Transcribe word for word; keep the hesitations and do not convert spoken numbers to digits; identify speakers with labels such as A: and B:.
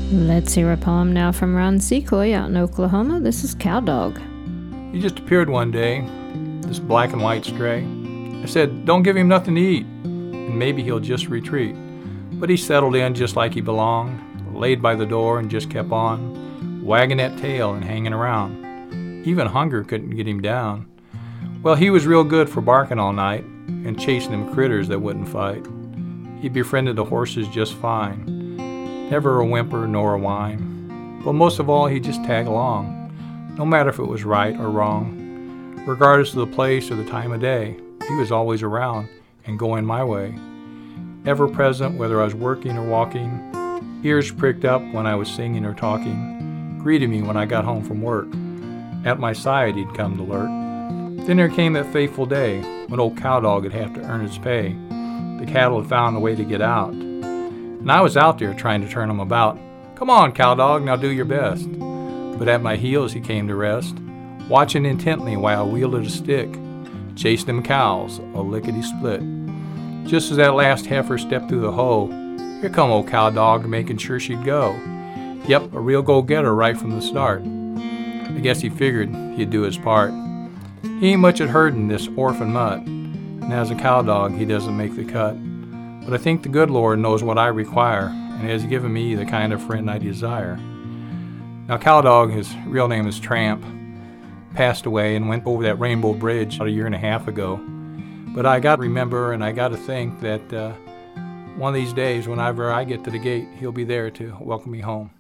A: Let's hear a poem now from Ron Secoy out in Oklahoma. This is Cow Dog.
B: He just appeared one day, this black and white stray. I said, don't give him nothing to eat, and maybe he'll just retreat. But he settled in just like he belonged, laid by the door and just kept on, wagging that tail and hanging around. Even hunger couldn't get him down. Well, he was real good for barking all night and chasing them critters that wouldn't fight. He befriended the horses just fine. Never a whimper nor a whine. But most of all, he just tagged along, no matter if it was right or wrong. Regardless of the place or the time of day, he was always around and going my way. Ever present whether I was working or walking, ears pricked up when I was singing or talking, greeted me when I got home from work. At my side he'd come to lurk. Then there came that fateful day when old Cow Dog would have to earn his pay. The cattle had found a way to get out, and I was out there trying to turn him about. Come on, Cow Dog, now do your best. But at my heels he came to rest, watching intently while I wielded a stick, chased them cows, a lickety-split. Just as that last heifer stepped through the hoe, here come old Cow Dog making sure she'd go. Yep, a real go-getter right from the start. I guess he figured he'd do his part. He ain't much at herding this orphan mutt, and as a cow dog he doesn't make the cut. But I think the good Lord knows what I require, and has given me the kind of friend I desire. Now Cow Dog, his real name is Tramp, passed away and went over that Rainbow Bridge about a year and a half ago. But I got to remember and I got to think that uh, one of these days, whenever I get to the gate, he'll be there to welcome me home.